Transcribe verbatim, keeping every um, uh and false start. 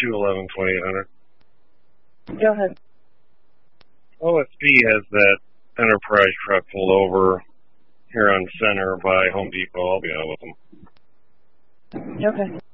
two eleven twenty-eight hundred. Go ahead. O S P has that Enterprise truck pulled over here on Center by Home Depot. I'll be out with them. Okay.